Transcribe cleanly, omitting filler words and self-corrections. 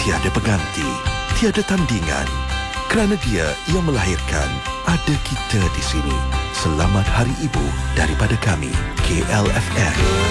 tiada pengganti, tiada tandingan. Kerana dia yang melahirkan, ada kita di sini. Selamat Hari Ibu daripada kami, KLFM.